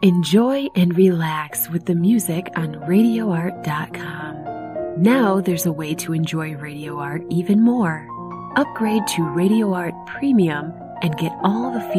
Enjoy and relax with the music on RadioArt.com. Now there's a way to enjoy Radio Art even more. Upgrade to Radio Art Premium and get all the